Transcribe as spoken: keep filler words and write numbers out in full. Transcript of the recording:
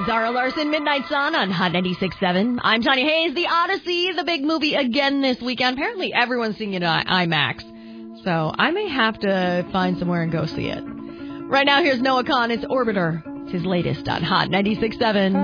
Zara Larson, Midnight Sun on Hot ninety-six point seven. I'm Tanya Hayes. The Odyssey, the big movie again this weekend. Apparently everyone's seeing it on IMAX. So I may have to find somewhere and go see it. Right now, here's Noah Khan. It's Orbiter. It's his latest on Hot ninety-six point seven.